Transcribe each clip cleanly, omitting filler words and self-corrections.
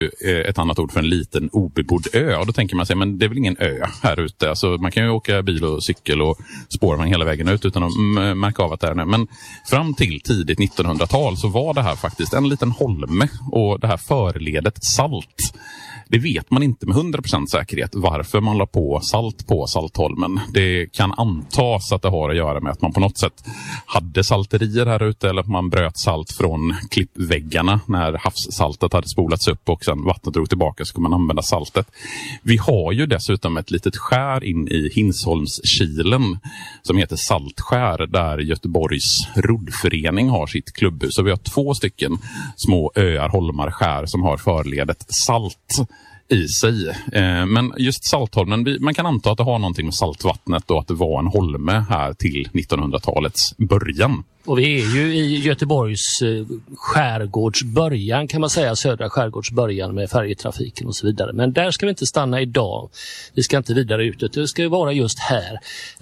ett annat ord för en liten obebodd ö. Och då tänker man sig, men det är väl ingen ö här ute. Alltså, man kan ju åka bil och cykel och spåra hela vägen ut utan att märka av att det är nu. Men fram till tidigt 1900-tal så var det här faktiskt en liten holme. Och det här förledet Salt, det vet man inte med 100% säkerhet varför man la på Saltholmen. Det kan antas att det har att göra med att man på något sätt hade salterier här ute, eller att man bröt salt från klippväggarna när havssaltet hade spolats upp och sen vattnet drog tillbaka, så kan man använda saltet. Vi har ju dessutom ett litet skär in i Hinsholmskilen som heter Saltskär, där Göteborgs roddförening har sitt klubbhus. Så vi har 2 stycken små öar, holmar, skär som har förledet Salt i sig. Men just Saltholmen, man kan anta att det har någonting med saltvattnet och att det var en holme här till 1900-talets början. Och vi är ju i Göteborgs skärgårdsbörjan, kan man säga, södra skärgårdsbörjan med färjetrafiken och så vidare. Men där ska vi inte stanna idag. Vi ska inte vidare utåt, det ska vara just här.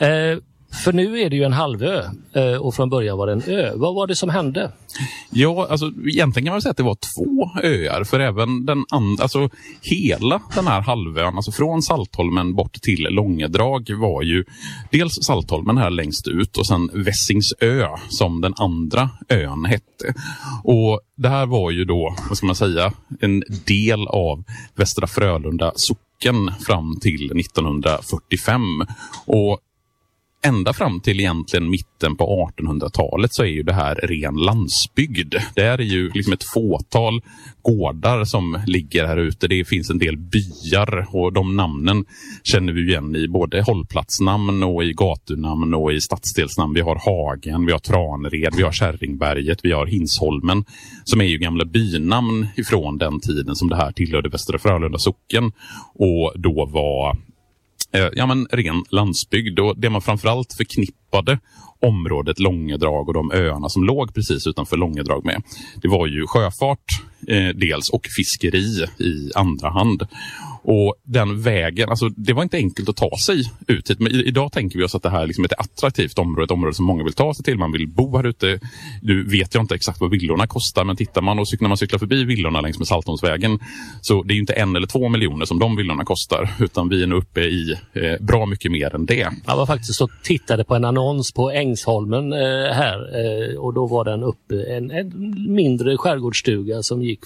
För nu är det ju en halvö och från början var det en ö. Vad var det som hände? Ja, alltså egentligen kan man säga att det var 2 öar. För även den andra, alltså hela den här halvön, alltså från Saltholmen bort till Långedrag, var ju dels Saltholmen här längst ut och sen Vässingsö som den andra ön hette. Och det här var ju då, vad ska man säga, en del av Västra Frölunda socken fram till 1945. Och ända fram till egentligen mitten på 1800-talet så är ju det här ren landsbygd. Det är ju liksom ett fåtal gårdar som ligger här ute. Det finns en del byar och de namnen känner vi igen i både hållplatsnamn och i gatunamn och i stadsdelsnamn. Vi har Hagen, vi har Tranred, vi har Kärringberget, vi har Hinsholmen som är ju gamla bynamn ifrån den tiden som det här tillhörde Västra Frölunda socken och då var ren landsbygd. Och det man framförallt förknippade området Långedrag och de öarna som låg precis utanför Långedrag med, det var ju sjöfart dels och fiskeri i andra hand. Och den vägen, alltså det var inte enkelt att ta sig ut hit. Men idag tänker vi oss att det här liksom är ett attraktivt område, ett område som många vill ta sig till. Man vill bo här ute. Nu vet jag inte exakt vad villorna kostar, men tittar man och när man cyklar förbi villorna längs med Saltholmsvägen, så det är ju inte 1 eller 2 miljoner som de villorna kostar, utan vi är nu uppe i bra mycket mer än det. Jag var faktiskt och tittade på en annons på Ängsholmen här och då var den uppe en mindre skärgårdsstuga som gick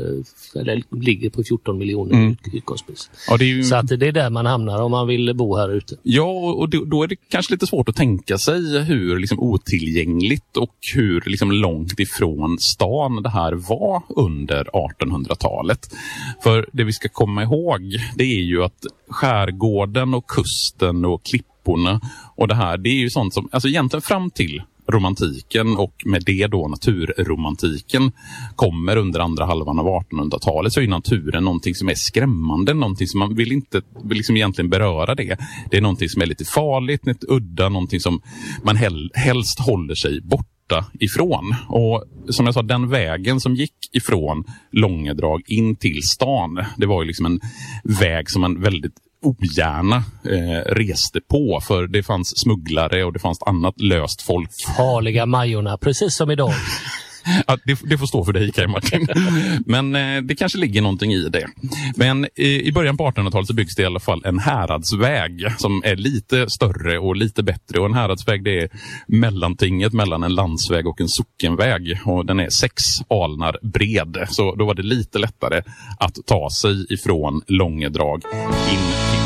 ligger på 14 miljoner utgångspris. Ja, så att det är där man hamnar om man vill bo här ute. Ja, och då är det kanske lite svårt att tänka sig hur liksom otillgängligt och hur liksom långt ifrån stan det här var under 1800-talet. För det vi ska komma ihåg, det är ju att skärgården och kusten och klipporna och det här, det är ju sånt som, alltså egentligen fram till romantiken och med det då naturromantiken kommer under andra halvan av 1800-talet, så är naturen någonting som är skrämmande, någonting som man vill inte liksom egentligen beröra det. Det är någonting som är lite farligt, lite udda, någonting som man helst håller sig borta ifrån. Och som jag sa, den vägen som gick ifrån Långedrag in till stan, det var ju liksom en väg som man väldigt ogärna reste på, för det fanns smugglare och det fanns annat löst folk. Farliga Majorna, precis som idag. Ja, det får stå för dig, Kaj Martin. Men det kanske ligger någonting i det. Men i början på 1800-talet så byggs det i alla fall en häradsväg som är lite större och lite bättre. Och en häradsväg, det är mellantinget mellan en landsväg och en sockenväg. Och den är 6 alnar bred. Så då var det lite lättare att ta sig ifrån Långedrag in till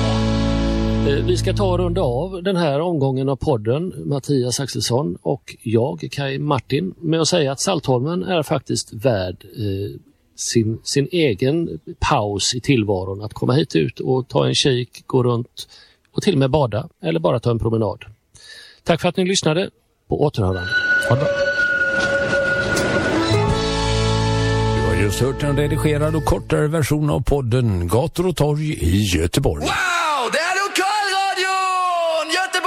stan. Vi ska ta och runda av den här omgången av podden, Mattias Axelsson och jag, Kaj Martin, med att säga att Saltholmen är faktiskt värd sin egen paus i tillvaron. Att komma hit ut och ta en kik, gå runt och till och med bada eller bara ta en promenad. Tack för att ni lyssnade. På återhörande. Du har just hört en redigerad och kortare version av podden Gator och torg i Göteborg.